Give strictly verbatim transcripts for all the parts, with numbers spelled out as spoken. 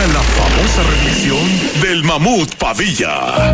la famosa rendición del Mamut Padilla.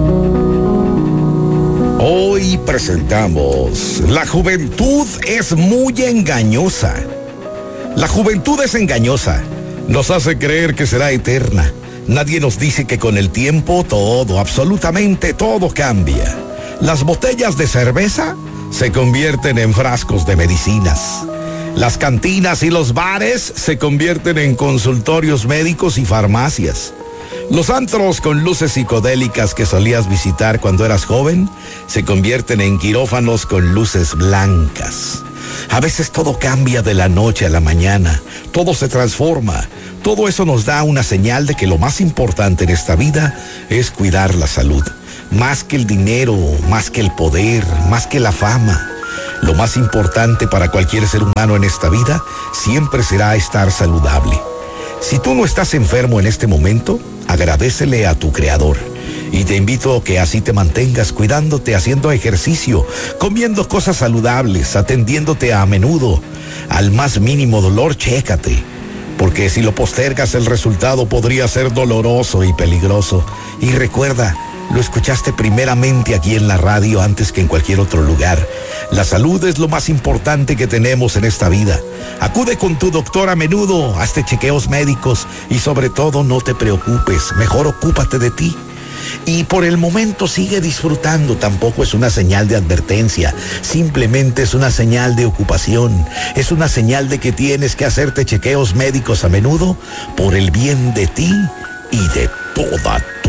Hoy presentamos La juventud es muy engañosa. La juventud es engañosa. Nos hace creer que será eterna. Nadie nos dice que con el tiempo todo, absolutamente todo cambia. Las botellas de cerveza se convierten en frascos de medicinas. Las cantinas y los bares se convierten en consultorios médicos y farmacias. Los antros con luces psicodélicas que solías visitar cuando eras joven se convierten en quirófanos con luces blancas. A veces todo cambia de la noche a la mañana, todo se transforma. Todo eso nos da una señal de que lo más importante en esta vida es cuidar la salud. Más que el dinero, más que el poder, más que la fama. Lo más importante para cualquier ser humano en esta vida siempre será estar saludable. Si tú no estás enfermo en este momento, agradécele a tu Creador. Y te invito a que así te mantengas cuidándote, haciendo ejercicio, comiendo cosas saludables, atendiéndote a menudo. Al más mínimo dolor, chécate. Porque si lo postergas, el resultado podría ser doloroso y peligroso. Y recuerda, lo escuchaste primeramente aquí en la radio antes que en cualquier otro lugar. La salud es lo más importante que tenemos en esta vida. Acude con tu doctor a menudo, hazte chequeos médicos y sobre todo no te preocupes, mejor ocúpate de ti. Y por el momento sigue disfrutando, tampoco es una señal de advertencia, simplemente es una señal de ocupación, es una señal de que tienes que hacerte chequeos médicos a menudo por el bien de ti y de toda tu